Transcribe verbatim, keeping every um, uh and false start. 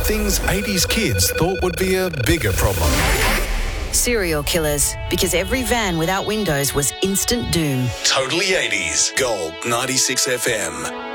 Things eighties kids thought would be a bigger problem. Serial killers, because every van without windows was instant doom. Totally eighties. Gold ninety-six F M.